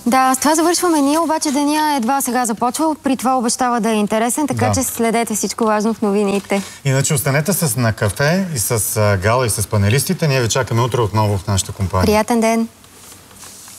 Да, с това завършваме ние, обаче деня едва сега започва. При това обещава да е интересен, така че следете всичко важно в новините. Иначе останете на кафе и с Гала и с панелистите. Ние ви чакаме утре отново в нашата компания. Приятен ден!